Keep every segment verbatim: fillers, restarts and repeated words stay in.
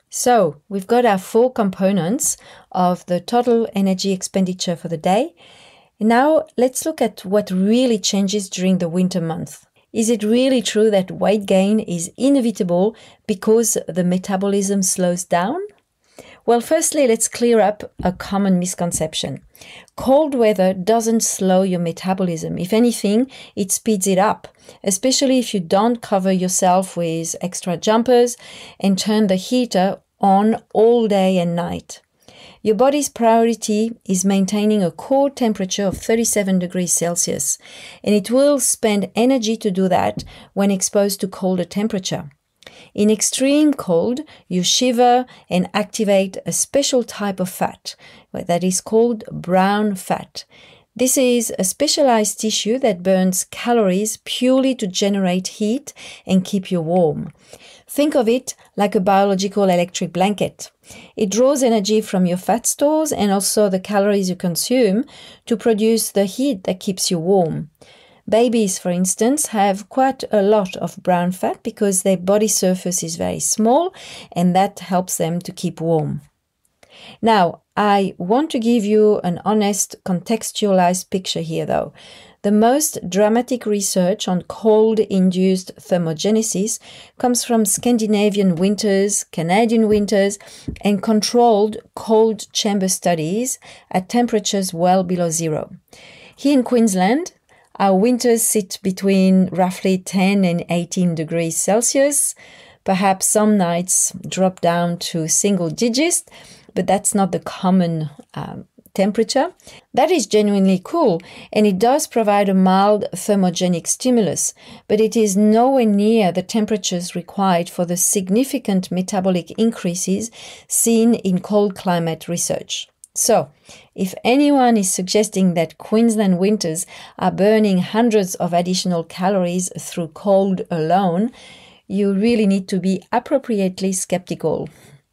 So we've got our four components of the total energy expenditure for the day. Now let's look at what really changes during the winter month. Is it really true that weight gain is inevitable because the metabolism slows down? Well, firstly, let's clear up a common misconception. Cold weather doesn't slow your metabolism. If anything, it speeds it up, especially if you don't cover yourself with extra jumpers and turn the heater on all day and night. Your body's priority is maintaining a core temperature of thirty-seven degrees Celsius, and it will spend energy to do that when exposed to colder temperature. In extreme cold, you shiver and activate a special type of fat that is called brown fat. This is a specialized tissue that burns calories purely to generate heat and keep you warm. Think of it like a biological electric blanket. It draws energy from your fat stores and also the calories you consume to produce the heat that keeps you warm. Babies, for instance, have quite a lot of brown fat because their body surface is very small, and that helps them to keep warm. Now, I want to give you an honest, contextualized picture here, though. The most dramatic research on cold-induced thermogenesis comes from Scandinavian winters, Canadian winters, and controlled cold chamber studies at temperatures well below zero. Here in Queensland, our winters sit between roughly ten and eighteen degrees Celsius. Perhaps some nights drop down to single digits, but that's not the common um, temperature. That is genuinely cool, and it does provide a mild thermogenic stimulus, but it is nowhere near the temperatures required for the significant metabolic increases seen in cold climate research. So, if anyone is suggesting that Queensland winters are burning hundreds of additional calories through cold alone, you really need to be appropriately skeptical.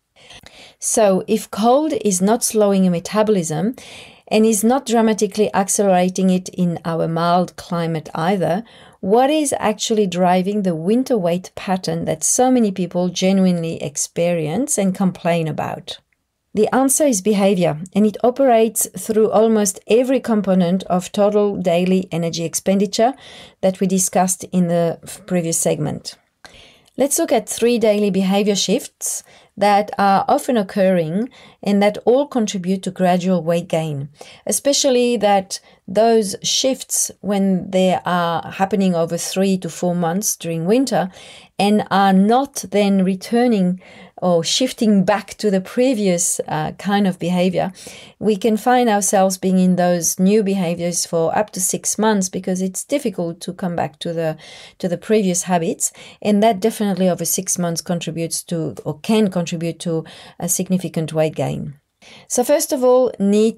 So, if cold is not slowing your metabolism and is not dramatically accelerating it in our mild climate either, what is actually driving the winter weight pattern that so many people genuinely experience and complain about? The answer is behavior, and it operates through almost every component of total daily energy expenditure that we discussed in the previous segment. Let's look at three daily behavior shifts that are often occurring and that all contribute to gradual weight gain, especially that those shifts when they are happening over three to four months during winter and are not then returning or shifting back to the previous uh, kind of behavior, we can find ourselves being in those new behaviors for up to six months because it's difficult to come back to the to the previous habits, and that definitely over six months contributes to or can contribute to a significant weight gain. So first of all, need